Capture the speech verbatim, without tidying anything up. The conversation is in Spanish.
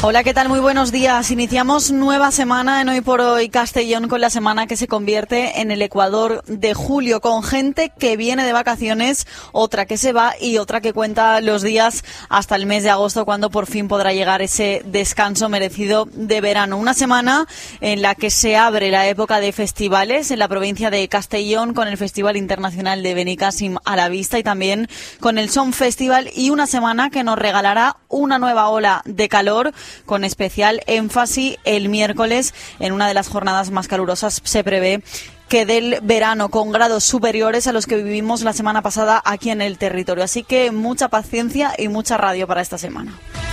Hola, ¿qué tal? Muy buenos días. Iniciamos nueva semana en Hoy por Hoy Castellón con la semana que se convierte en el Ecuador de julio, con gente que viene de vacaciones, otra que se va y otra que cuenta los días hasta el mes de agosto, cuando por fin podrá llegar ese descanso merecido de verano. Una semana en la que se abre la época de festivales en la provincia de Castellón, con el Festival Internacional de Benicàssim a la vista y también con el Som Festival, y una semana que nos regalará una nueva ola de calor, con especial énfasis el miércoles. En una de las jornadas más calurosas se prevé que del verano, con grados superiores a los que vivimos la semana pasada aquí en el territorio. Así que mucha paciencia y mucha radio para esta semana.